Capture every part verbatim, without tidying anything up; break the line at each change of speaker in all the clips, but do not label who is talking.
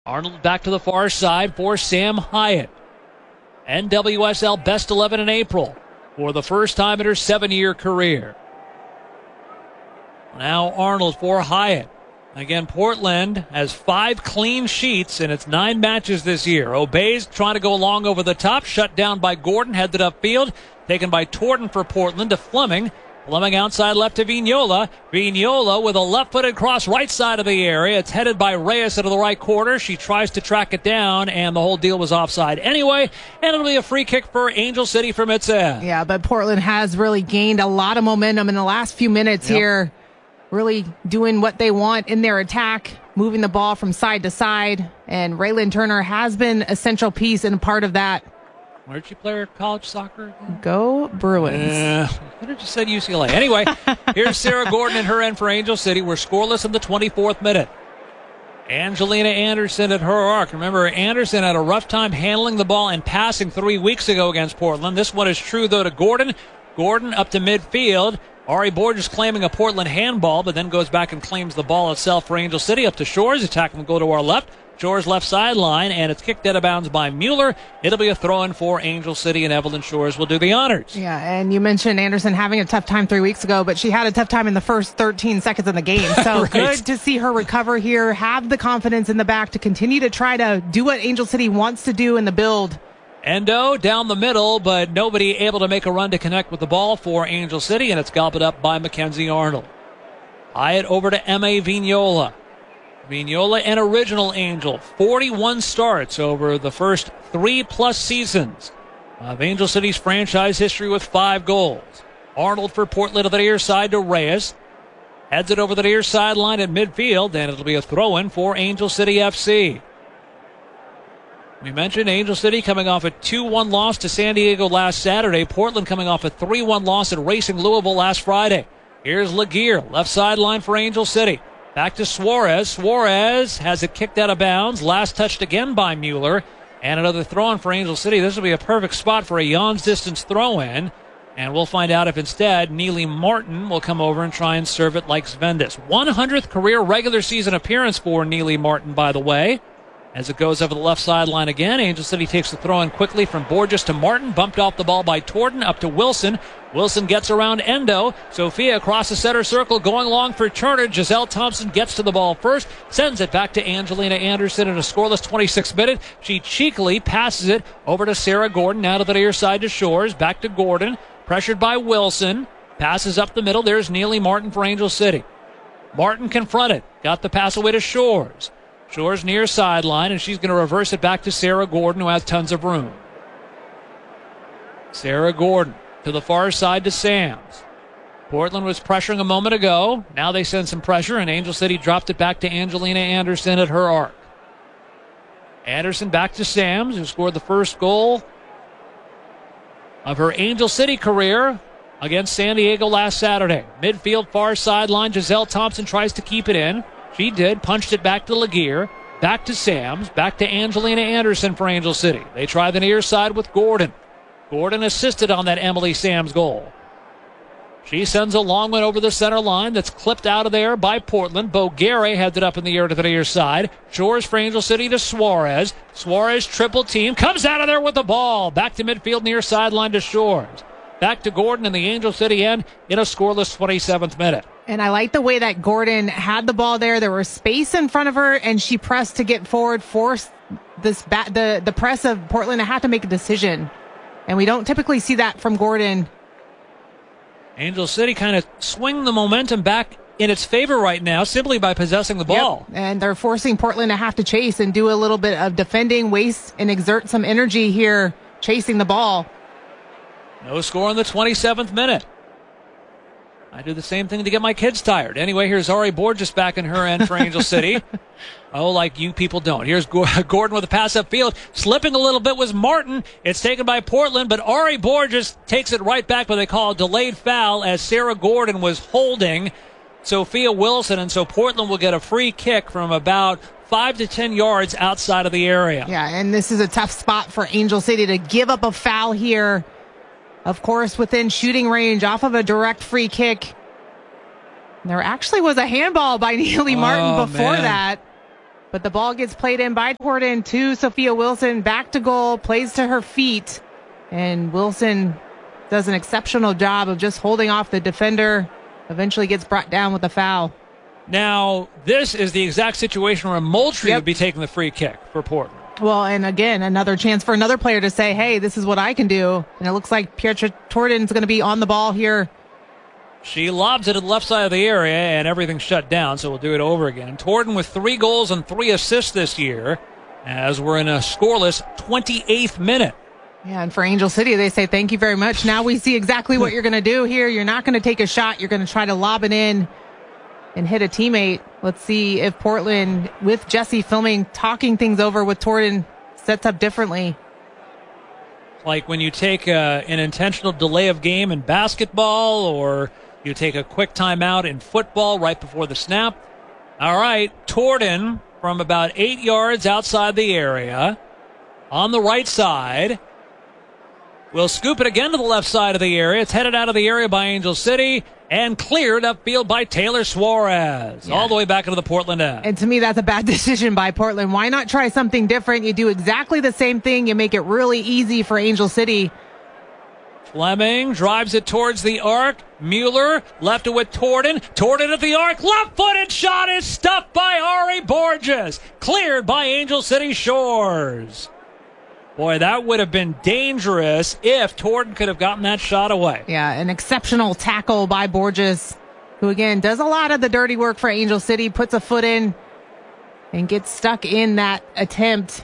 Arnold back to the far side for Sam Hyatt. N W S L Best eleven in April for the first time in her seven-year career. Now Arnold for Hyatt. Again, Portland has five clean sheets in its nine matches this year. Obeys trying to go long over the top, shut down by Gordon, headed upfield, taken by Torton for Portland to Fleming. Fleming outside left to Vignola. Vignola with a left-footed cross right side of the area. It's headed by Reyes into the right corner. She tries to track it down, and the whole deal was offside anyway. And it'll be a free kick for Angel City from its end.
Yeah, but Portland has really gained a lot of momentum in the last few minutes yep. here. Really doing what they want in their attack, moving the ball from side to side. And Raylan Turner has been a central piece and part of that.
Where did you play her college soccer?
Go Bruins.
Uh, what did you say U C L A? Anyway, here's Sarah Gordon and her end for Angel City. We're scoreless in the twenty-fourth minute. Angelina Anderson at her arc. Remember, Anderson had a rough time handling the ball and passing three weeks ago against Portland. This one is true, though, to Gordon. Gordon up to midfield. Ari Borges claiming a Portland handball, but then goes back and claims the ball itself for Angel City. Up to Shores. Attack will go to our left. Shores left sideline, and it's kicked out of bounds by Mueller. It'll be a throw-in for Angel City, and Evelyn Shores will do the honors.
Yeah, and you mentioned Anderson having a tough time three weeks ago, but she had a tough time in the first thirteen seconds of the game. So right. Good to see her recover here, have the confidence in the back to continue to try to do what Angel City wants to do in the build.
Endo down the middle, but nobody able to make a run to connect with the ball for Angel City, and it's gobbled up by Mackenzie Arnold. Hyatt over to M A Vignola. Vignola, an original Angel, forty-one starts over the first three-plus seasons of Angel City's franchise history with five goals. Arnold for Portland to the near side to Reyes. Heads it over the near sideline at midfield, and it'll be a throw-in for Angel City F C. We mentioned Angel City coming off a two one loss to San Diego last Saturday. Portland coming off a three one loss at Racing Louisville last Friday. Here's Laguerre, left sideline for Angel City. Back to Suarez. Suarez has it kicked out of bounds. Last touched again by Mueller. And another throw-in for Angel City. This will be a perfect spot for a Jan's distance throw-in. And we'll find out if instead Neely Martin will come over and try and serve it like Svendes. one hundredth career regular season appearance for Neely Martin, by the way. As it goes over the left sideline again, Angel City takes the throw in quickly from Borges to Martin. Bumped off the ball by Torton up to Wilson. Wilson gets around Endo. Sophia across the center circle going long for Turner. Giselle Thompson gets to the ball first. Sends it back to Angelina Anderson in a scoreless twenty-sixth minute. She cheekily passes it over to Sarah Gordon. Now to the near side to Shores. Back to Gordon. Pressured by Wilson. Passes up the middle. There's Neely Martin for Angel City. Martin confronted. Got the pass away to Shores. Shores near sideline, and she's going to reverse it back to Sarah Gordon, who has tons of room. Sarah Gordon to the far side to Sams. Portland was pressuring a moment ago. Now they send some pressure, and Angel City dropped it back to Angelina Anderson at her arc. Anderson back to Sams, who scored the first goal of her Angel City career against San Diego last Saturday. Midfield far sideline, Giselle Thompson tries to keep it in. She did, punched it back to Laguerre, back to Sams, back to Angelina Anderson for Angel City. They try the near side with Gordon. Gordon assisted on that Emily Sams goal. She sends a long one over the center line that's clipped out of there by Portland. Boguere heads it up in the air to the near side. Shores for Angel City to Suarez. Suarez triple team, comes out of there with the ball. Back to midfield near sideline to Shores. Back to Gordon in the Angel City end in a scoreless twenty-seventh minute.
And I like the way that Gordon had the ball there. There was space in front of her, and she pressed to get forward, forced this ba- the, the press of Portland to have to make a decision. And we don't typically see that from Gordon.
Angel City kind of swing the momentum back in its favor right now simply by possessing the ball.
Yep. And they're forcing Portland to have to chase and do a little bit of defending, waste, and exert some energy here chasing the ball.
No score in the twenty-seventh minute. I do the same thing to get my kids tired. Anyway, here's Ari Borges back in her end for Angel City. Oh, like you people don't. Here's Gordon with a pass upfield. Slipping a little bit was Martin. It's taken by Portland, but Ari Borges takes it right back, but they call a delayed foul as Sarah Gordon was holding Sophia Wilson, and so Portland will get a free kick from about five to ten yards outside of the area.
Yeah, and this is a tough spot for Angel City to give up a foul here. Of course, within shooting range, off of a direct free kick. There actually was a handball by Neely Martin
oh,
before
man.
that. But the ball gets played in by Torden to Sophia Wilson. Back to goal, plays to her feet. And Wilson does an exceptional job of just holding off the defender. Eventually gets brought down with a foul.
Now, this is the exact situation where Moultrie
Yep.
would be taking the free kick for Portland.
Well, and again, another chance for another player to say, hey, this is what I can do. And it looks like Pietra Torden's going to be on the ball here.
She lobs it to the left side of the area, and everything's shut down, so we'll do it over again. Torden with three goals and three assists this year, as we're in a scoreless twenty-eighth minute.
Yeah, and for Angel City, they say, thank you very much. Now we see exactly what you're going to do here. You're not going to take a shot. You're going to try to lob it in and hit a teammate. Let's see if Portland, with Jesse filming, talking things over with Torden, sets up differently.
Like when you take a, an intentional delay of game in basketball, or you take a quick timeout in football right before the snap. All right, Torden from about eight yards outside the area on the right side. We'll scoop it again to the left side of the area. It's headed out of the area by Angel City and cleared upfield by Taylor Suarez.
Yeah.
All the way back into the Portland end.
And to me, that's a bad decision by Portland. Why not try something different? You do exactly the same thing. You make it really easy for Angel City.
Fleming drives it towards the arc. Mueller left it with Torden. Torden at the arc. Left-footed shot is stuffed by Ari Borges. Cleared by Angel City Shores. Boy, that would have been dangerous if Torden could have gotten that shot away.
Yeah, an exceptional tackle by Borges, who again does a lot of the dirty work for Angel City, puts a foot in and gets stuck in that attempt.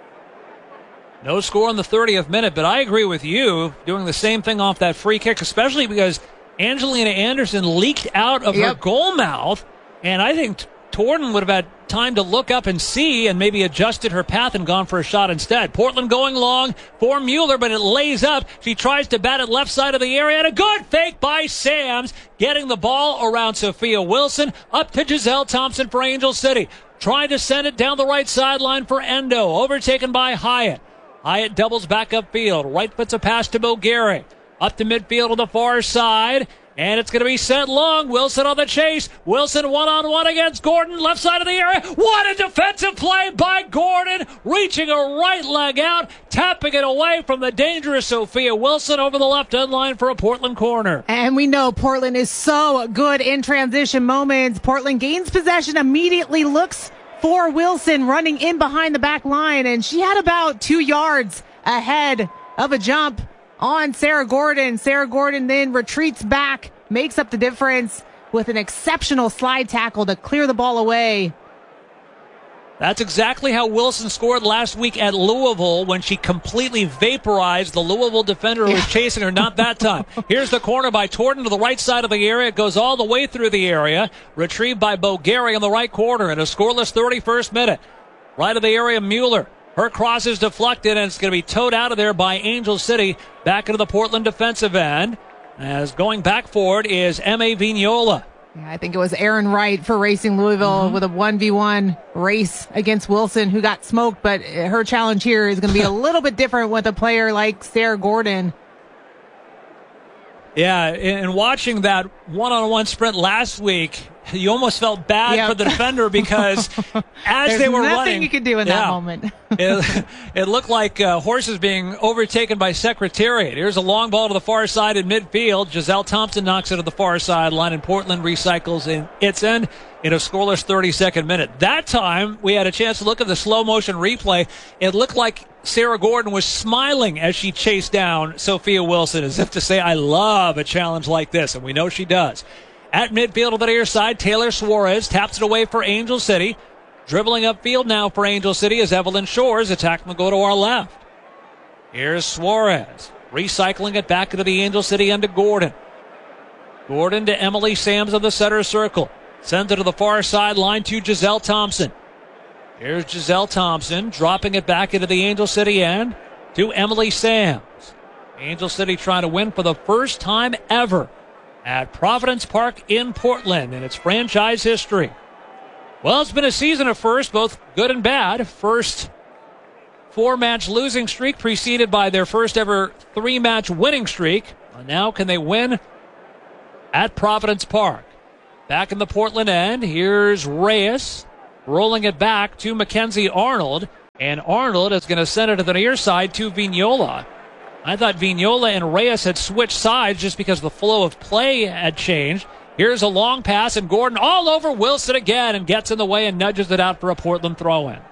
No score in the thirtieth minute, but I agree with you doing the same thing off that free kick, especially because Angelina Anderson leaked out of
Yep.
her goal mouth, and I think Torden would have had time to look up and see and maybe adjusted her path and gone for a shot instead. Portland going long for Mueller, but it lays up. She tries to bat it left side of the area, and a good fake by Sams, getting the ball around Sophia Wilson, up to Giselle Thompson for Angel City. Trying to send it down the right sideline for Endo, overtaken by Hyatt. Hyatt doubles back upfield, right puts a pass to Bulgari. Up to midfield on the far side, and it's going to be sent long. Wilson on the chase. Wilson one-on-one against Gordon, left side of the area. What a defensive play by Gordon, reaching a right leg out, tapping it away from the dangerous Sophia Wilson over the left end line for a Portland corner.
And we know Portland is so good in transition moments. Portland gains possession, immediately looks for Wilson running in behind the back line, and she had about two yards ahead of a jump on Sarah Gordon. Sarah Gordon then retreats back, makes up the difference with an exceptional slide tackle to clear the ball away.
That's exactly how Wilson scored last week at Louisville when she completely vaporized the Louisville defender who was chasing her. Not that time. Here's the corner by Torden to the right side of the area. It goes all the way through the area. Retrieved by Bulgari in the right corner in a scoreless thirty-first minute. Right of the area, Mueller. Her cross is deflected, and it's going to be towed out of there by Angel City back into the Portland defensive end. As going back for it is M A Vignola.
Yeah, I think it was Aaron Wright for Racing Louisville mm-hmm. with a one v one race against Wilson, who got smoked, but her challenge here is going to be a little bit different with a player like Sarah Gordon.
Yeah, and watching that one-on-one sprint last week, you almost felt bad
yep.
for the defender because as
There's
they were
nothing
running,
you could do in
yeah,
that moment.
it, it looked like uh, horses being overtaken by Secretariat. Here's a long ball to the far side in midfield. Giselle Thompson knocks it to the far sideline, and Portland recycles in its end in a scoreless thirty-second minute. That time, we had a chance to look at the slow-motion replay. It looked like Sarah Gordon was smiling as she chased down Sophia Wilson, as if to say, I love a challenge like this, and we know she does. At midfield on the near side, Taylor Suarez taps it away for Angel City. Dribbling upfield now for Angel City as Evelyn Shores attacking the go to our left. Here's Suarez, recycling it back into the Angel City end to Gordon. Gordon to Emily Sams on the center circle. Sends it to the far sideline to Giselle Thompson. Here's Giselle Thompson dropping it back into the Angel City end to Emily Sams. Angel City trying to win for the first time ever at Providence Park in Portland in its franchise history. Well, it's been a season of first, both good and bad. First four-match losing streak preceded by their first ever three-match winning streak. And now can they win at Providence Park? Back in the Portland end, here's Reyes. rolling it back to Mackenzie Arnold. And Arnold is going to send it to the near side to Vignola. I thought Vignola and Reyes had switched sides just because the flow of play had changed. Here's a long pass, and Gordon all over Wilson again and gets in the way and nudges it out for a Portland throw-in.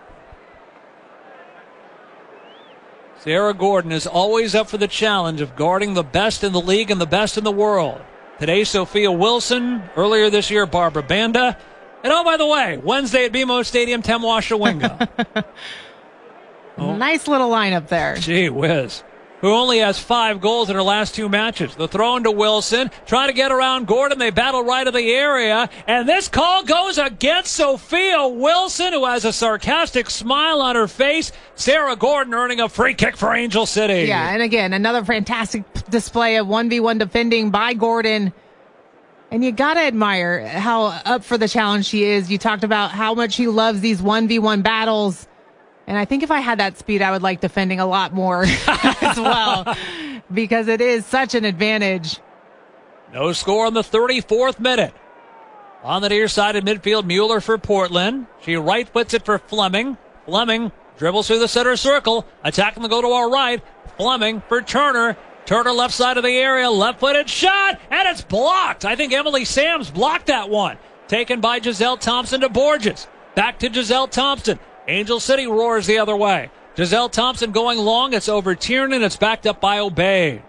Sarah Gordon is always up for the challenge of guarding the best in the league and the best in the world. Today, Sophia Wilson. Earlier this year, Barbara Banda. And oh, by the way, Wednesday at B M O Stadium, Temwa Shawinga.
Oh. Nice little lineup there.
Gee whiz. Who only has five goals in her last two matches. The throw into Wilson, trying to get around Gordon. They battle right of the area. And this call goes against Sophia Wilson, who has a sarcastic smile on her face. Sarah Gordon earning a free kick for Angel City.
Yeah, and again, another fantastic display of one v one defending by Gordon. And you got to admire how up for the challenge she is. You talked about how much she loves these one v one battles. And I think if I had that speed, I would like defending a lot more as well, because it is such an advantage.
No score on the thirty-fourth minute. On the near side of midfield, Mueller for Portland. She right foots it for Fleming. Fleming dribbles through the center circle, attacking the goal to our right. Fleming for Turner. Turner left side of the area, left-footed shot, and it's blocked. I think Emily Sams blocked that one. Taken by Giselle Thompson to Borges. Back to Giselle Thompson. Angel City roars the other way. Giselle Thompson going long. It's over Tiernan. It's backed up by Obeys.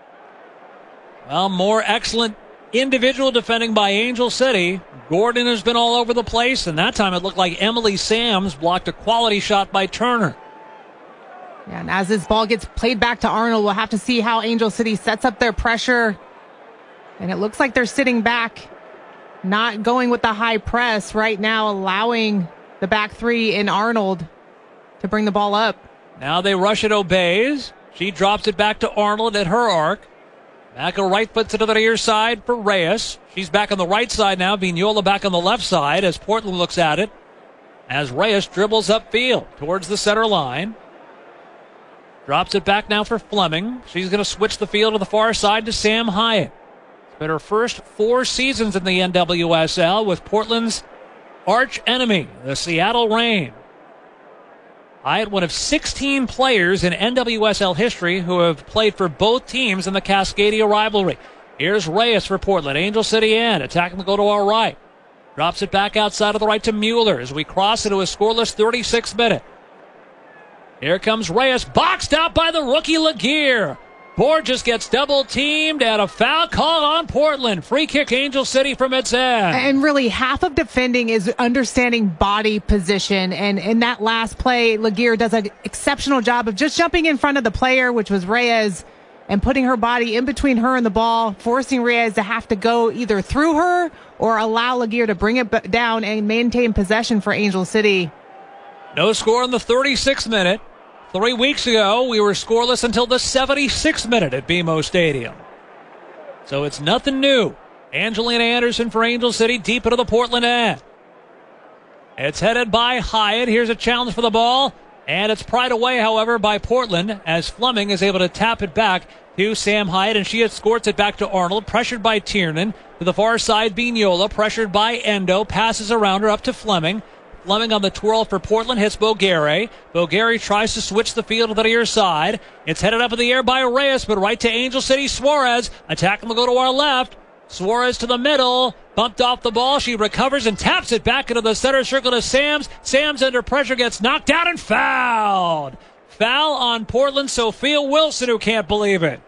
Well, more excellent individual defending by Angel City. Gordon has been all over the place, and that time it looked like Emily Sams blocked a quality shot by Turner.
Yeah, and as this ball gets played back to Arnold, we'll have to see how Angel City sets up their pressure. And it looks like they're sitting back, not going with the high press right now, allowing the back three in Arnold to bring the ball up.
Now they rush it, Obeys. She drops it back to Arnold at her arc. Back a right foot to the near side for Reyes. She's back on the right side now. Vignola back on the left side as Portland looks at it. As Reyes dribbles upfield towards the center line. Drops it back now for Fleming. She's going to switch the field to the far side to Sam Hyatt. It's been her first four seasons in the N W S L with Portland's arch enemy, the Seattle Reign. Hyatt, one of sixteen players in N W S L history who have played for both teams in the Cascadia rivalry. Here's Reyes for Portland. Angel City in, attacking the goal to our right. Drops it back outside of the right to Mueller as we cross into a scoreless thirty-sixth minute. Here comes Reyes, boxed out by the rookie Laguerre. Borges gets double-teamed and a foul call on Portland. Free kick Angel City from its end.
And really, half of defending is understanding body position. And in that last play, Laguerre does an exceptional job of just jumping in front of the player, which was Reyes, and putting her body in between her and the ball, forcing Reyes to have to go either through her or allow Laguerre to bring it down and maintain possession for Angel City.
No score in the thirty-sixth minute. Three weeks ago, we were scoreless until the seventy-sixth minute at B M O Stadium. So it's nothing new. Angelina Anderson for Angel City, deep into the Portland end. It's headed by Hyatt. Here's a challenge for the ball. And it's pried away, however, by Portland as Fleming is able to tap it back to Sam Hyatt. And she escorts it back to Arnold, pressured by Tiernan. To the far side, Vignola, pressured by Endo. Passes around her up to Fleming. Fleming on the twirl for Portland, hits Bogueri. Bogueri tries to switch the field to the near side. It's headed up in the air by Reyes, but right to Angel City. Suarez attacking the go to our left. Suarez to the middle, bumped off the ball. She recovers and taps it back into the center circle to Sams. Sams under pressure gets knocked out and fouled. Foul on Portland, Sophia Wilson, who can't believe it.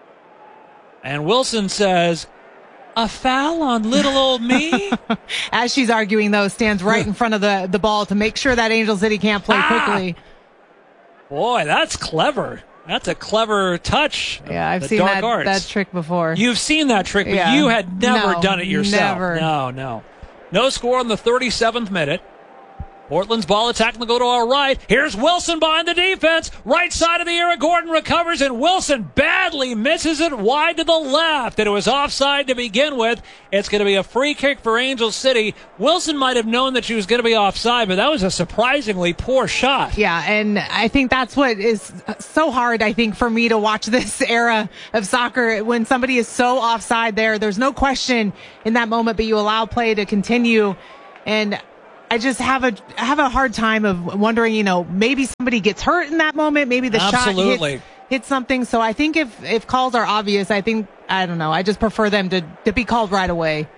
And Wilson says, a foul on little old me?
As she's arguing, though, stands right in front of the, the ball to make sure that Angel City can't play
ah!
quickly.
Boy, that's clever. That's a clever touch.
Yeah, I've
the
seen
dark
that,
arts.
that trick before.
You've seen that trick, but
yeah.
you had never
no,
done it yourself.
Never.
No, no. No score in the thirty-seventh minute. Portland's ball attacking the go to our right. Here's Wilson behind the defense. Right side of the area. Gordon recovers, and Wilson badly misses it wide to the left. And it was offside to begin with. It's going to be a free kick for Angel City. Wilson might have known that she was going to be offside, but that was a surprisingly poor shot.
Yeah, and I think that's what is so hard, I think, for me to watch this era of soccer. When somebody is so offside there, there's no question in that moment, but you allow play to continue. And I just have a have a hard time of wondering, you know, maybe somebody gets hurt in that moment. Maybe the
Absolutely.
shot hits, hits something. So I think if, if calls are obvious, I think, I don't know, I just prefer them to, to be called right away.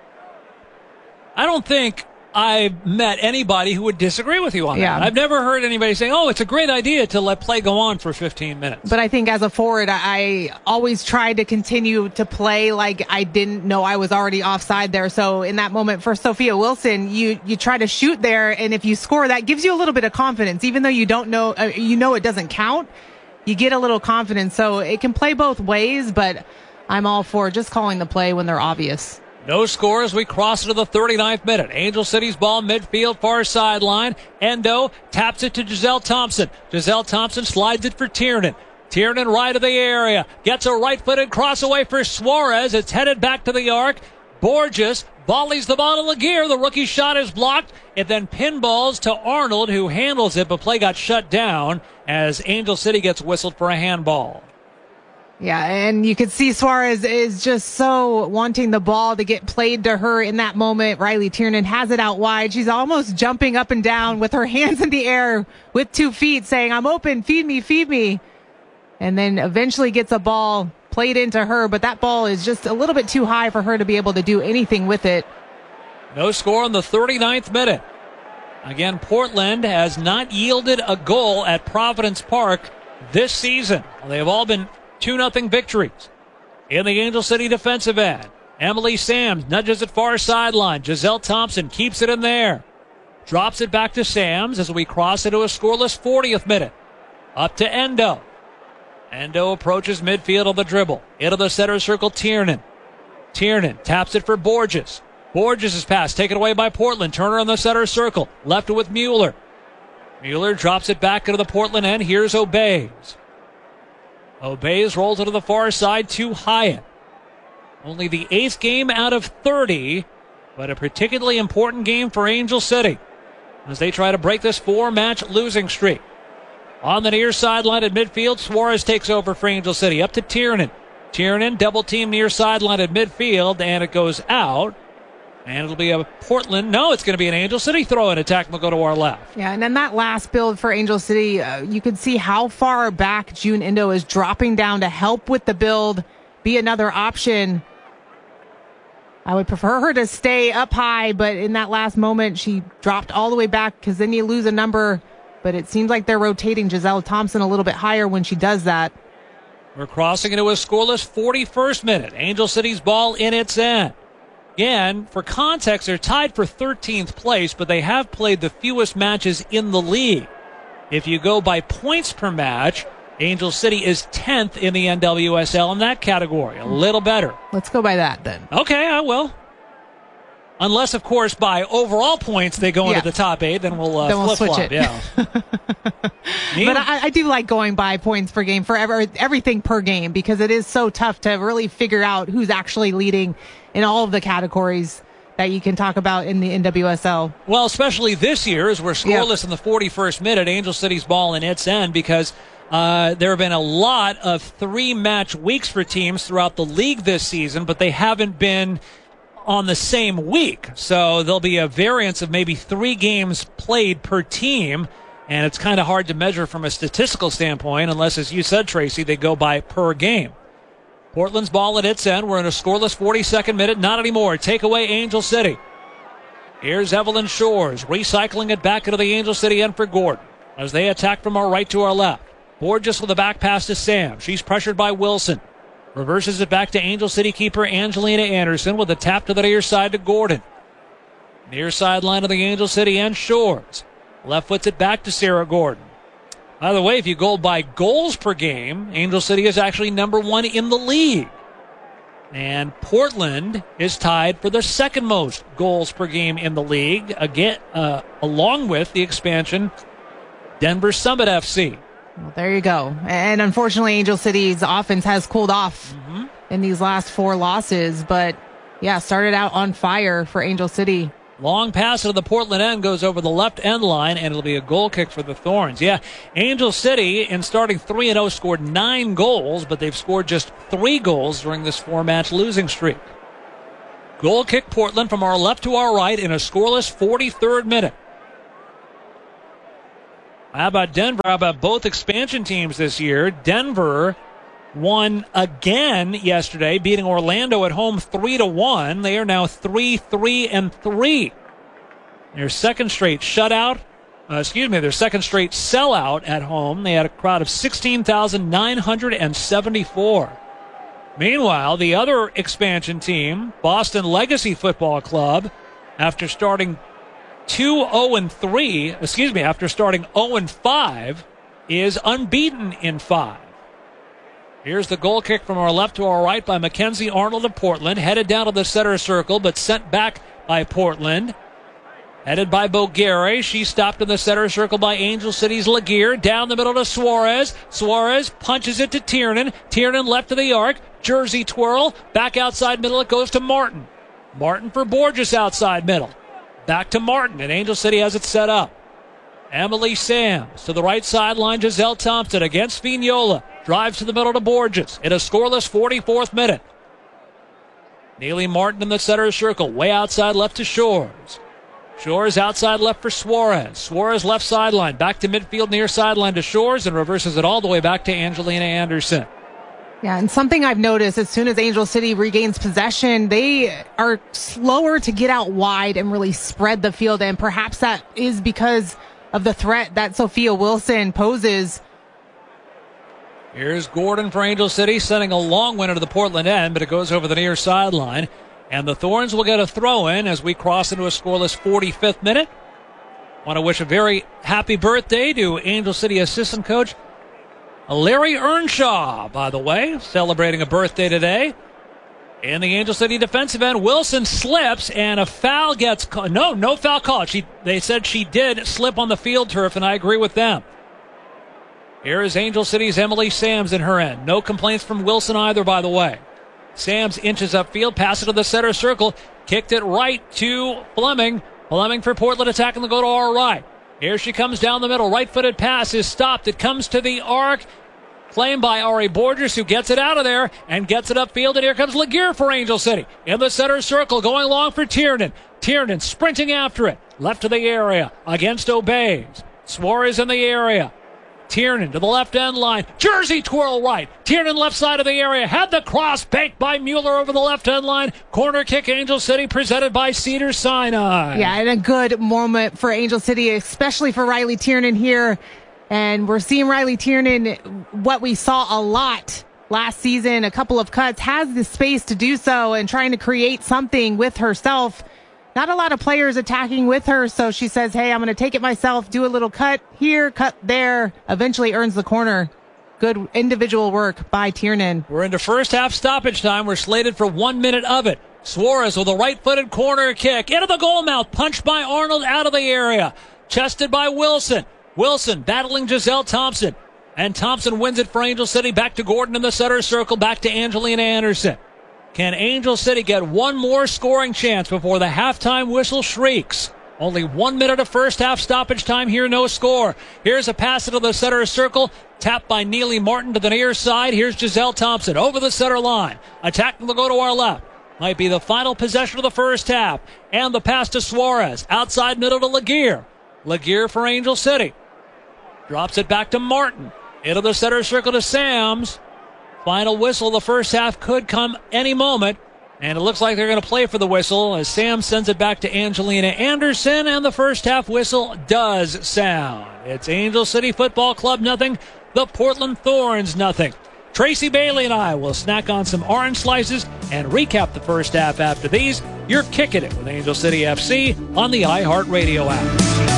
I don't think I've met anybody who would disagree with you on
Yeah.
that. I've never heard anybody saying, oh, it's a great idea to let play go on for fifteen minutes.
But I think as a forward, I, I always tried to continue to play like I didn't know I was already offside there. So in that moment for Sophia Wilson, you, you try to shoot there. And if you score, that gives you a little bit of confidence, even though you don't know, uh, you know, it doesn't count. You get a little confidence. So it can play both ways, but I'm all for just calling the play when they're obvious.
No score as we cross into the thirty-ninth minute. Angel City's ball midfield, far sideline. Endo taps it to Giselle Thompson. Giselle Thompson slides it for Tiernan. Tiernan right of the area. Gets a right-footed cross away for Suarez. It's headed back to the arc. Borges volleys the ball to Laguerre. The rookie shot is blocked. It then pinballs to Arnold, who handles it, but play got shut down as Angel City gets whistled for a handball.
Yeah, and you could see Suarez is just so wanting the ball to get played to her in that moment. Riley Tiernan has it out wide. She's almost jumping up and down with her hands in the air with two feet saying, I'm open, feed me, feed me. And then eventually gets a ball played into her, but that ball is just a little bit too high for her to be able to do anything with it.
No score in the thirty-ninth minute. Again, Portland has not yielded a goal at Providence Park this season. They have all been two nothing victories. In the Angel City defensive end, Emily Sams nudges it far sideline. Giselle Thompson keeps it in there. Drops it back to Sams as we cross into a scoreless fortieth minute. Up to Endo. Endo approaches midfield on the dribble. Into the center circle, Tiernan. Tiernan taps it for Borges. Borges' pass taken away by Portland. Turner in the center circle. Left it with Mueller. Mueller drops it back into the Portland end. Here's Obeys. Obeys rolls it to the far side to Hyatt. Only the eighth game out of thirty, but a particularly important game for Angel City as they try to break this four-match losing streak. On the near sideline at midfield, Suarez takes over for Angel City. Up to Tiernan. Tiernan double team near sideline at midfield, and it goes out. And it'll be a Portland. No, it's going to be an Angel City throw-in attack. Will go to our left.
Yeah, and then that last build for Angel City, uh, you could see how far back June Endo is dropping down to help with the build, be another option. I would prefer her to stay up high, but in that last moment, she dropped all the way back because then you lose a number. But it seems like they're rotating Giselle Thompson a little bit higher when she does that.
We're crossing into a scoreless forty-first minute. Angel City's ball in its end. Again, for context, they're tied for thirteenth place, but they have played the fewest matches in the league. If you go by points per match, Angel City is tenth in the N W S L in that category. A little better.
Let's go by that then.
Okay, I will. Unless, of course, by overall points they go
Yeah.
into the top eight, then we'll, uh,
Then we'll
flip-flop.
switch it.
Yeah.
But I, I do like going by points per game for ever, everything per game because it is so tough to really figure out who's actually leading in all of the categories that you can talk about in the N W S L.
Well, especially this year as we're scoreless in the forty-first minute, Angel City's ball in its end because uh, there have been a lot of three-match weeks for teams throughout the league this season, but they haven't been on the same week. So there'll be a variance of maybe three games played per team, and it's kind of hard to measure from a statistical standpoint unless, as you said, Tracy, they go by per game. Portland's ball at its end. We're in a scoreless forty-second minute. Not anymore. Take away Angel City. Here's Evelyn Shores recycling it back into the Angel City end for Gordon as they attack from our right to our left. Borges with the back pass to Sam. She's pressured by Wilson. Reverses it back to Angel City keeper Angelina Anderson with a tap to the near side to Gordon. Near sideline of the Angel City end, Shores. Left foots it back to Sarah Gordon. By the way, if you go by goals per game, Angel City is actually number one in the league. And Portland is tied for the second most goals per game in the league, again, uh, along with the expansion Denver Summit F C.
Well, there you go. And unfortunately, Angel City's offense has cooled off
Mm-hmm.
in these last four losses. But, yeah, started out on fire for Angel City.
Long pass to the Portland end goes over the left end line, and it'll be a goal kick for the Thorns. Yeah, Angel City, in starting three and oh, scored nine goals, but they've scored just three goals during this four-match losing streak. Goal kick Portland from our left to our right in a scoreless forty-third minute. How about Denver? How about both expansion teams this year? Denver won again yesterday, beating Orlando at home three to one. They are now three, three, and three. Their second straight shutout, uh, excuse me, their second straight sellout at home. They had a crowd of sixteen thousand nine hundred seventy-four. Meanwhile, the other expansion team, Boston Legacy Football Club, after starting two oh and three, excuse me, after starting oh and five, is unbeaten in five. Here's the goal kick from our left to our right by Mackenzie Arnold of Portland, headed down to the center circle, but sent back by Portland. Headed by Boguere. She stopped in the center circle by Angel City's Laguerre. Down the middle to Suarez. Suarez punches it to Tiernan. Tiernan left to the arc. Jersey twirl. Back outside middle. It goes to Martin. Martin for Borges outside middle. Back to Martin, and Angel City has it set up. Emily Sams to the right sideline. Giselle Thompson against Vignola. Drives to the middle to Borges in a scoreless forty-fourth minute. Neely Martin in the center circle. Way outside left to Shores. Shores outside left for Suarez. Suarez left sideline. Back to midfield near sideline to Shores and reverses it all the way back to Angelina Anderson.
Yeah, and something I've noticed, as soon as Angel City regains possession, they are slower to get out wide and really spread the field. And perhaps that is because of the threat that Sophia Wilson poses.
Here's Gordon for Angel City, sending a long one into the Portland end, but it goes over the near sideline. And the Thorns will get a throw-in as we cross into a scoreless forty-fifth minute. Want to wish a very happy birthday to Angel City assistant coach Larry Earnshaw, by the way, celebrating a birthday today. In the Angel City defensive end, Wilson slips and a foul gets called. No, no foul called. She, they said she did slip on the field turf, and I agree with them. Here is Angel City's Emily Sams in her end. No complaints from Wilson either, by the way. Sams inches upfield, passes to the center circle, kicked it right to Fleming. Fleming for Portland attacking the goal to our right. Here she comes down the middle. Right-footed pass is stopped. It comes to the arc. Claimed by Ari Borges, who gets it out of there and gets it upfield. And here comes Laguerre for Angel City. In the center circle, going long for Tiernan. Tiernan sprinting after it. Left to the area against Obeys. Suarez in the area. Tiernan to the left end line. Jersey twirl right. Tiernan left side of the area. Had the cross banked by Mueller over the left end line. Corner kick Angel City presented by Cedar Sinai.
Yeah, and a good moment for Angel City, especially for Riley Tiernan here. And we're seeing Riley Tiernan, what we saw a lot last season, a couple of cuts, has the space to do so and trying to create something with herself. Not a lot of players attacking with her, so she says, hey, I'm going to take it myself, do a little cut here, cut there, eventually earns the corner. Good individual work by Tiernan.
We're into first half stoppage time. We're slated for one minute of it. Suarez with a right-footed corner kick. Into the goal mouth, punched by Arnold out of the area. Chested by Wilson. Wilson battling Giselle Thompson. And Thompson wins it for Angel City. Back to Gordon in the center circle. Back to Angelina Anderson. Can Angel City get one more scoring chance before the halftime whistle shrieks? Only one minute of first half stoppage time here, no score. Here's a pass into the center circle. Tapped by Neely Martin to the near side. Here's Giselle Thompson over the center line. Attacking will go to our left. Might be the final possession of the first half. And the pass to Suarez. Outside middle to Laguerre. Laguerre for Angel City. Drops it back to Martin. Into the center circle to Sams. Final whistle of the first half could come any moment. And it looks like they're going to play for the whistle as Sam sends it back to Angelina Anderson. And the first half whistle does sound. It's Angel City Football Club nothing. The Portland Thorns nothing. Tracy Bailey and I will snack on some orange slices and recap the first half after these. You're kicking it with Angel City F C on the iHeartRadio app.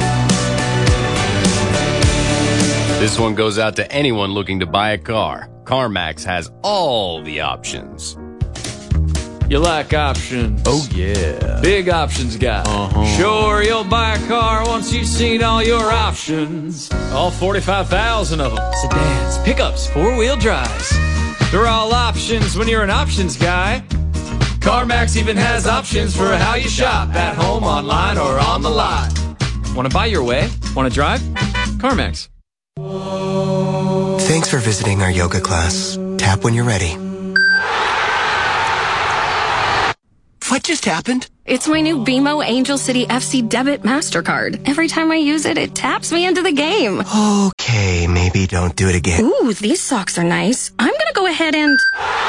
This one goes out to anyone looking to buy a car. CarMax has all the options.
You like options?
Oh, yeah.
Big options guy.
Uh-huh.
Sure, you'll buy a car once you've seen all your options. All forty-five thousand of them. Sedans, pickups, four-wheel drives. They're all options when you're an options guy. CarMax even has options for how you shop. At home, online, or on the lot. Want to buy your way? Want to drive? CarMax.
Thanks for visiting our yoga class. Tap when you're ready. What just happened?
It's my new B M O Angel City F C Debit MasterCard. Every time I use it, it taps me into the game.
Okay, maybe don't do it again.
Ooh, these socks are nice. I'm gonna go ahead and...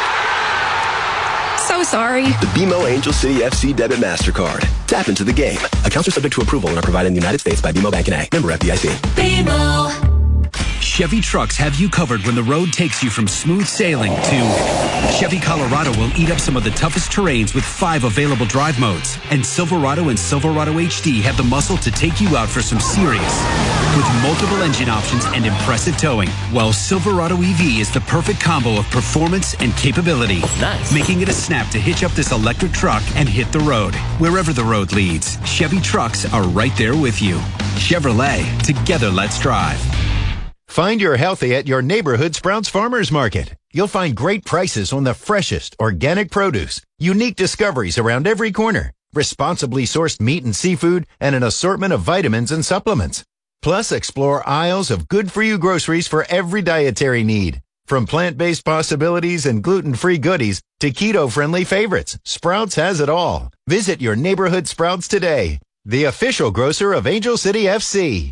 So sorry.
The B M O Angel City F C Debit MasterCard. Tap into the game. Accounts are subject to approval and are provided in the United States by B M O Bank N A. Member F D I C.
B M O.
Chevy trucks have you covered when the road takes you from smooth sailing to Chevy Colorado will eat up some of the toughest terrains with five available drive modes. And Silverado and Silverado H D have the muscle to take you out for some serious. With multiple engine options and impressive towing, while Silverado E V is the perfect combo of performance and capability.
Nice.
Making it a snap to hitch up this electric truck and hit the road. Wherever the road leads, Chevy trucks are right there with you. Chevrolet, together let's drive.
Find your healthy at your neighborhood Sprouts Farmers Market. You'll find great prices on the freshest organic produce, unique discoveries around every corner, responsibly sourced meat and seafood, and an assortment of vitamins and supplements. Plus, explore aisles of good-for-you groceries for every dietary need. From plant-based possibilities and gluten-free goodies to keto-friendly favorites, Sprouts has it all. Visit your neighborhood Sprouts today, the official grocer of Angel City F C.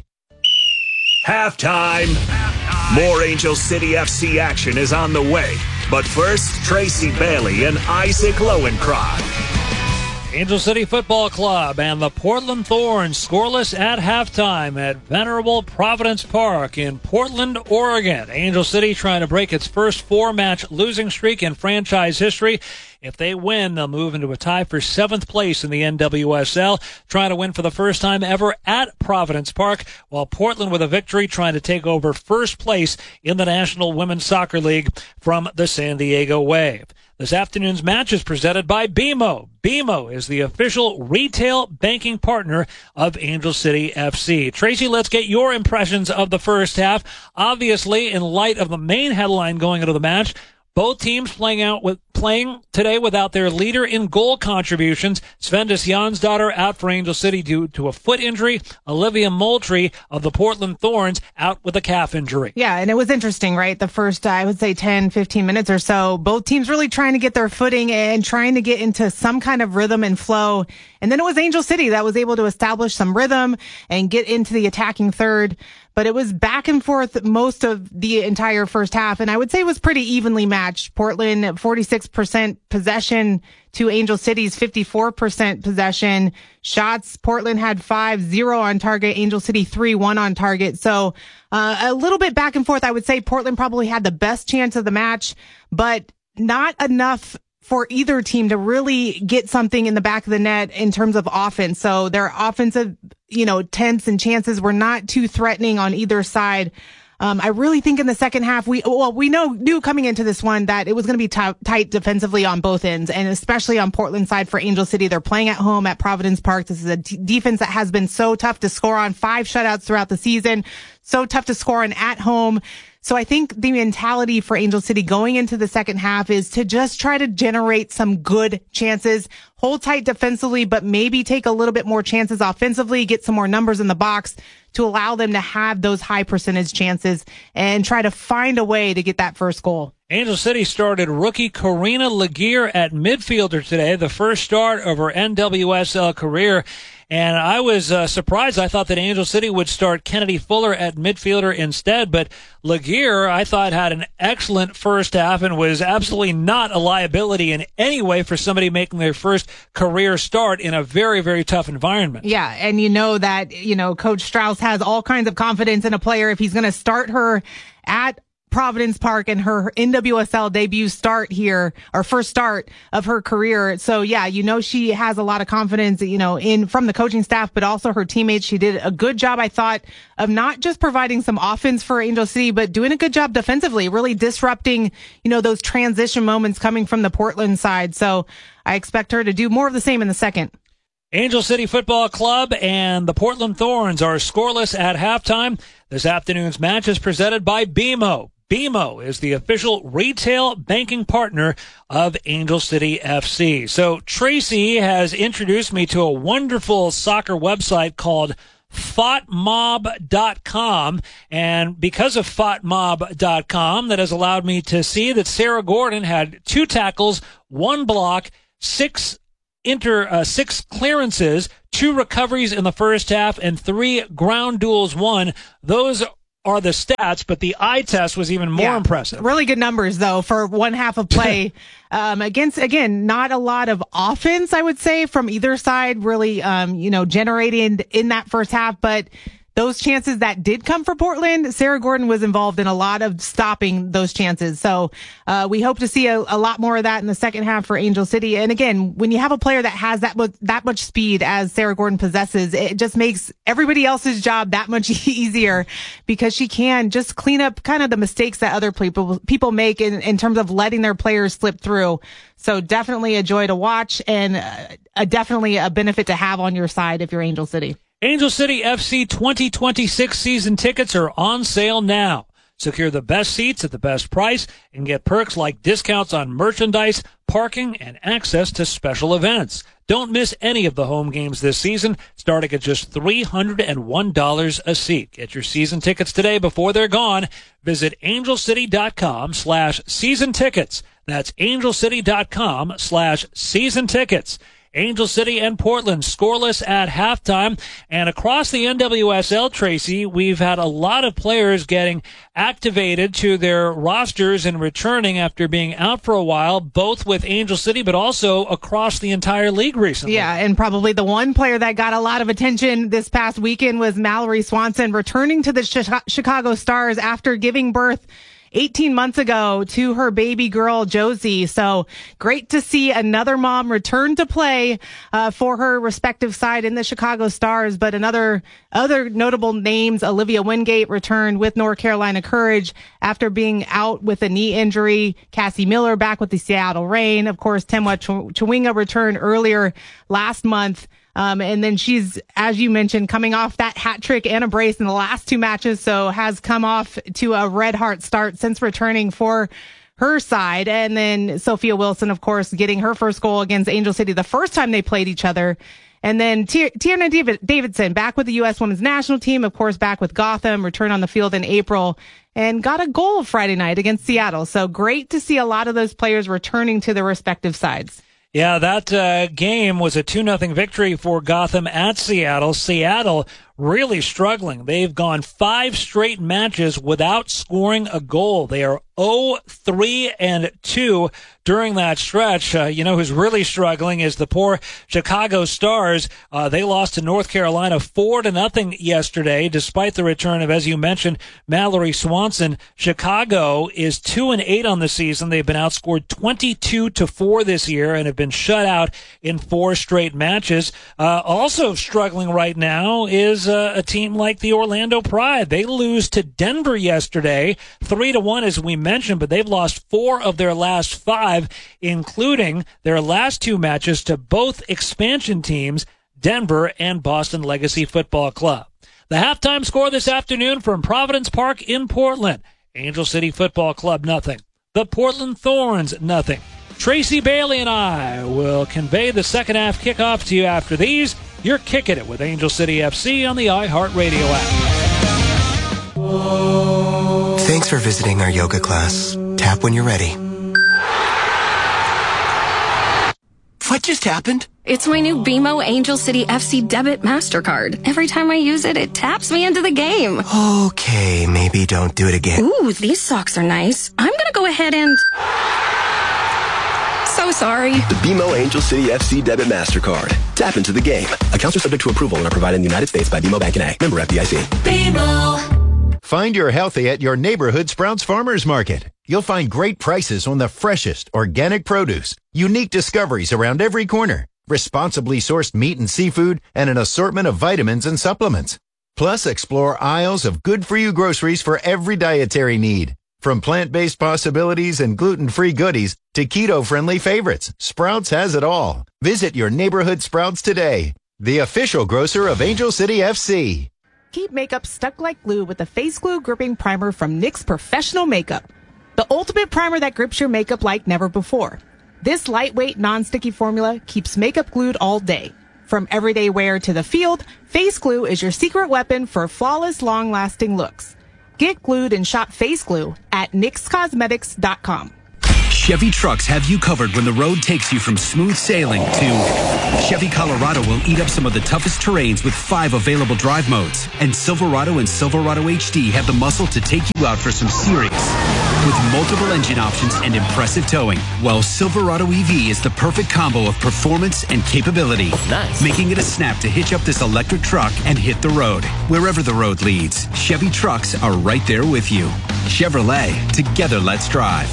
Halftime. More Angel City F C action is on the way. But first, Tracy Bailey and Isaac Lowenkron.
Angel City Football Club and the Portland Thorns scoreless at halftime at Venerable Providence Park in Portland, Oregon. Angel City trying to break its first four-match losing streak in franchise history. If they win, they'll move into a tie for seventh place in the N W S L, trying to win for the first time ever at Providence Park, while Portland with a victory trying to take over first place in the National Women's Soccer League from the San Diego Wave. This afternoon's match is presented by B M O. B M O is the official retail banking partner of Angel City F C. Tracy, let's get your impressions of the first half. Obviously, in light of the main headline going into the match, both teams playing out with playing today without their leader in goal contributions. Svendis Jansdottir out for Angel City due to a foot injury. Olivia Moultrie of the Portland Thorns out with a calf injury.
Yeah, and it was interesting, right? The first, I would say, ten, fifteen minutes or so, both teams really trying to get their footing and trying to get into some kind of rhythm and flow. And then it was Angel City that was able to establish some rhythm and get into the attacking third. But it was back and forth most of the entire first half. And I would say it was pretty evenly matched. Portland, forty-six percent possession to Angel City's fifty-four percent possession. Shots, Portland had five, zero on target. Angel City three, one on target. So uh, a little bit back and forth. I would say Portland probably had the best chance of the match, but not enough for either team to really get something in the back of the net in terms of offense. So their offensive, you know, attempts and chances were not too threatening on either side. Um, I really think in the second half, we, well, we know, knew coming into this one that it was going to be t- tight defensively on both ends, and especially on Portland's side for Angel City. They're playing at home at Providence Park. This is a t- defense that has been so tough to score on, five shutouts throughout the season, so tough to score on at home. So I think the mentality for Angel City going into the second half is to just try to generate some good chances, hold tight defensively, but maybe take a little bit more chances offensively, get some more numbers in the box to allow them to have those high percentage chances and try to find a way to get that first goal.
Angel City started rookie Karina Laguerre at midfielder today, the first start of her N W S L career. And I was uh, surprised. I thought that Angel City would start Kennedy Fuller at midfielder instead. But Laguerre, I thought, had an excellent first half and was absolutely not a liability in any way for somebody making their first career start in a very, very tough environment.
Yeah, and you know that, you know, Coach Strauss has all kinds of confidence in a player if he's going to start her at Providence Park and her N W S L debut start here, or first start of her career. So yeah, you know, she has a lot of confidence, you know, in from the coaching staff, but also her teammates. She did a good job, I thought, of not just providing some offense for Angel City, but doing a good job defensively, really disrupting, you know, those transition moments coming from the Portland side. So I expect her to do more of the same in the second.
Angel City Football Club and the Portland Thorns are scoreless at halftime. This afternoon's match is presented by B M O. B M O is the official retail banking partner of Angel City F C. So Tracy has introduced me to a wonderful soccer website called F O T mob dot com. And because of F O T mob dot com, that has allowed me to see that Sarah Gordon had two tackles, one block, six inter uh, six clearances, two recoveries in the first half, and three ground duels won. Those are the stats, but the eye test was even more
yeah,
impressive.
Really good numbers, though, for one half of play. um, against, again, not a lot of offense, I would say, from either side, really, um, you know, generated in that first half. But those chances that did come for Portland, Sarah Gordon was involved in a lot of stopping those chances. So uh, we hope to see a, a lot more of that in the second half for Angel City. And again, when you have a player that has that much, that much speed as Sarah Gordon possesses, it just makes everybody else's job that much easier because she can just clean up kind of the mistakes that other people people make in, in terms of letting their players slip through. So definitely a joy to watch and uh, a, definitely a benefit to have on your side if you're Angel City.
Angel City F C twenty twenty-six season tickets are on sale now. Secure the best seats at the best price and get perks like discounts on merchandise, parking, and access to special events. Don't miss any of the home games this season, starting at just three hundred one dollars a seat. Get your season tickets today before they're gone. Visit angelcity.com slash season tickets. That's angelcity.com slash season tickets. Angel City and Portland scoreless at halftime. And across the N W S L, Tracy, we've had a lot of players getting activated to their rosters and returning after being out for a while, both with Angel City, but also across the entire league recently.
Yeah, and probably the one player that got a lot of attention this past weekend was Mallory Swanson returning to the Chicago Stars after giving birth eighteen months ago to her baby girl, Josie. So great to see another mom return to play uh, for her respective side in the Chicago Stars. But another other notable names, Olivia Wingate returned with North Carolina Courage after being out with a knee injury. Cassie Miller back with the Seattle Reign. Of course, Temwa Ch- Chawinga returned earlier last month. Um, and then she's, as you mentioned, coming off that hat trick and a brace in the last two matches. So has come off to a red heart start since returning for her side. And then Sophia Wilson, of course, getting her first goal against Angel City the first time they played each other. And then T- Tiana David- Davidson back with the U S women's national team, of course, back with Gotham, returned on the field in April and got a goal Friday night against Seattle. So great to see a lot of those players returning to their respective sides.
Yeah, that uh, game was a two nothing victory for Gotham at Seattle. Seattle really struggling. They've gone five straight matches without scoring a goal. They are oh three and two during that stretch. Uh, you know who's really struggling is the poor Chicago Stars. Uh, they lost to North Carolina four to nothing yesterday, despite the return of, as you mentioned, Mallory Swanson. Chicago is two and eight on the season. They've been outscored twenty-two to four this year and have been shut out in four straight matches. Uh, also struggling right now is uh, a team like the Orlando Pride. They lose to Denver yesterday, three to one, as we mentioned, but they've lost four of their last five, including their last two matches to both expansion teams, Denver and Boston Legacy Football Club. The halftime score this afternoon from Providence Park in Portland: Angel City Football Club, nothing. The Portland Thorns, nothing. Tracy Bailey and I will convey the second half kickoff to you after these. You're kicking it with Angel City F C on the iHeartRadio app.
Thanks for visiting our yoga class. Tap when you're ready. What just happened?
It's my new B M O Angel City F C debit MasterCard. Every time I use it, it taps me into the game.
Okay, maybe don't do it again.
Ooh, these socks are nice. I'm gonna go ahead and... So sorry.
The B M O Angel City F C Debit MasterCard. Tap into the game. Accounts are subject to approval and are provided in the United States by B M O Bank N A. Member F D I C.
B M O.
Find your healthy at your neighborhood Sprouts Farmers Market. You'll find great prices on the freshest organic produce, unique discoveries around every corner, responsibly sourced meat and seafood, and an assortment of vitamins and supplements. Plus, explore aisles of good-for-you groceries for every dietary need. From plant-based possibilities and gluten-free goodies to keto-friendly favorites, Sprouts has it all. Visit your neighborhood Sprouts today, the official grocer of Angel City F C.
Keep makeup stuck like glue with the Face Glue Gripping Primer from NYX Professional Makeup. The ultimate primer that grips your makeup like never before. This lightweight, non-sticky formula keeps makeup glued all day. From everyday wear to the field, Face Glue is your secret weapon for flawless, long-lasting looks. Get glued and shop Face Glue at N Y X Cosmetics dot com.
Chevy trucks have you covered when the road takes you from smooth sailing to Chevy Colorado will eat up some of the toughest terrains with five available drive modes. And Silverado and Silverado H D have the muscle to take you out for some serious with multiple engine options and impressive towing. While Silverado E V is the perfect combo of performance and capability.
Nice.
Making it a snap to hitch up this electric truck and hit the road. Wherever the road leads, Chevy trucks are right there with you. Chevrolet, together let's drive.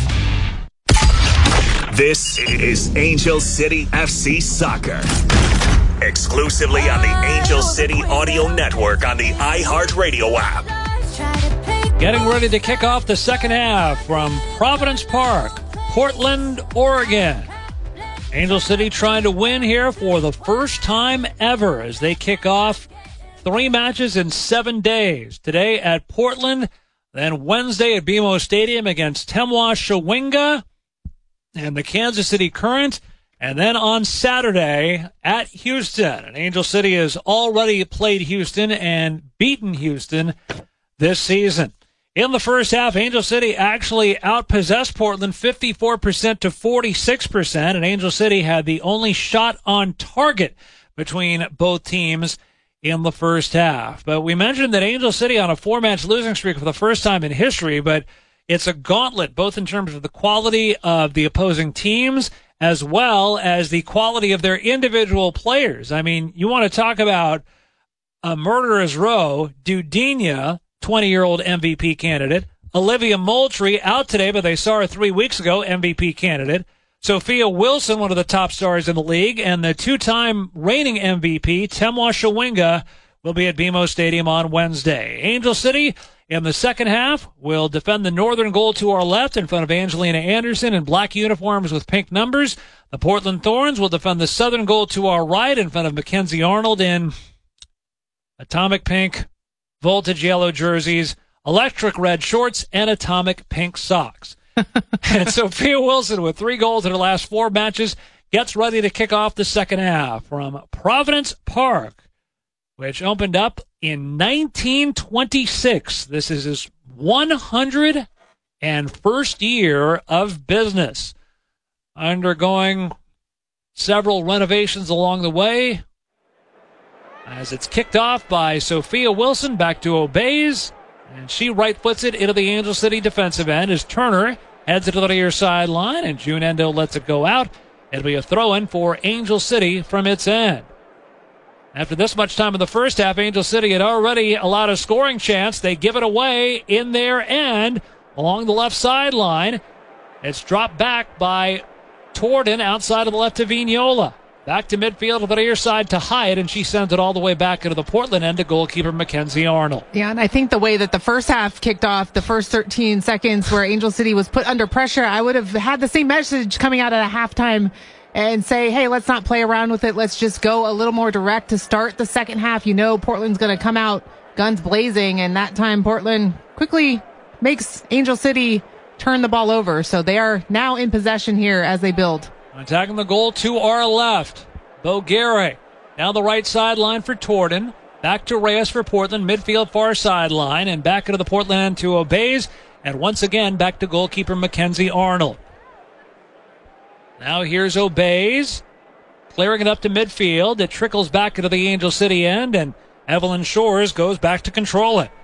This is Angel City F C Soccer. Exclusively on the Angel City Audio Network on the iHeartRadio app.
Getting ready to kick off the second half from Providence Park, Portland, Oregon. Angel City trying to win here for the first time ever as they kick off three matches in seven days. Today at Portland, then Wednesday at B M O Stadium against Temwa Shawinga and the Kansas City Current, and then on Saturday at Houston. And Angel City has already played Houston and beaten Houston this season. In the first half, Angel City actually outpossessed Portland fifty-four percent to forty-six percent, and Angel City had the only shot on target between both teams in the first half. But we mentioned that Angel City on a four-match losing streak for the first time in history, but it's a gauntlet, both in terms of the quality of the opposing teams as well as the quality of their individual players. I mean, you want to talk about a murderer's row. Dudinha, twenty-year-old M V P candidate. Olivia Moultrie, out today, but they saw her three weeks ago, M V P candidate. Sophia Wilson, one of the top stars in the league, and the two-time reigning M V P, Temwa Shawinga, will be at B M O Stadium on Wednesday. Angel City, in the second half, will defend the northern goal to our left in front of Angelina Anderson in black uniforms with pink numbers. The Portland Thorns will defend the southern goal to our right in front of Mackenzie Arnold in atomic pink, voltage yellow jerseys, electric red shorts, and atomic pink socks. And Sophia Wilson, with three goals in her last four matches, gets ready to kick off the second half from Providence Park, which opened up in nineteen twenty-six. This is his one hundred first year of business, undergoing several renovations along the way. As it's kicked off by Sophia Wilson, back to Obeys, and she right-foots it into the Angel City defensive end as Turner heads it to the near sideline, and June Endo lets it go out. It'll be a throw-in for Angel City from its end. After this much time in the first half, Angel City had already allowed a scoring chance. They give it away in their end along the left sideline. It's dropped back by Torden outside of the left to Vignola. Back to midfield to the near side to Hyatt, and she sends it all the way back into the Portland end to goalkeeper Mackenzie Arnold.
Yeah, and I think the way that the first half kicked off, the first thirteen seconds where Angel City was put under pressure, I would have had the same message coming out at a halftime and say, hey, let's not play around with it. Let's just go a little more direct to start the second half. You know Portland's going to come out guns blazing, and that time Portland quickly makes Angel City turn the ball over. So they are now in possession here as they build.
Attacking the goal to our left. Boguere down the right sideline for Torden. Back to Reyes for Portland. Midfield far sideline. And back into the Portland end to Obeys. And once again, back to goalkeeper Mackenzie Arnold. Now here's Obeys. Clearing it up to midfield. It trickles back into the Angel City end. And Evelyn Shores goes back to control it.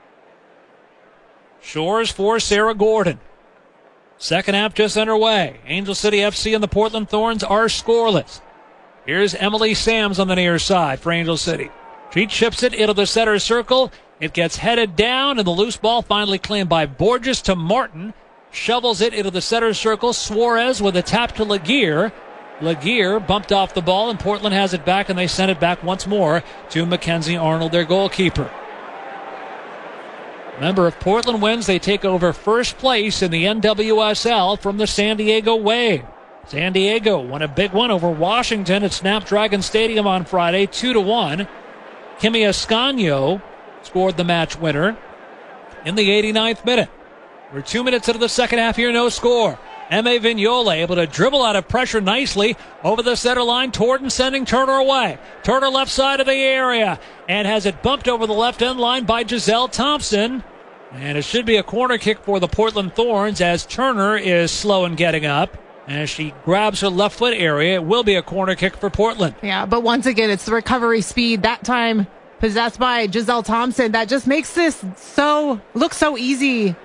Shores for Sarah Gordon. Second half just underway. Angel City F C and the Portland Thorns are scoreless. Here's Emily Sams on the near side for Angel City. She chips it into the center circle. It gets headed down, and the loose ball finally claimed by Borges to Martin. Shovels it into the center circle. Suarez with a tap to Laguerre. Laguerre bumped off the ball, and Portland has it back, and they send it back once more to Mackenzie Arnold, their goalkeeper. Remember, if Portland wins, they take over first place in the N W S L from the San Diego Wave. San Diego won a big one over Washington at Snapdragon Stadium on Friday, two to one. Kimi Ascanio scored the match winner in the eighty-ninth minute. We're two minutes into the second half here, no score. M A Vignola able to dribble out of pressure nicely over the center line. Torden sending Turner away. Turner left side of the area and has it bumped over the left end line by Giselle Thompson. And it should be a corner kick for the Portland Thorns as Turner is slow in getting up. As she grabs her left foot area, it will be a corner kick for Portland.
Yeah, but once again, it's the recovery speed. That time possessed by Giselle Thompson. That just makes this so look so easy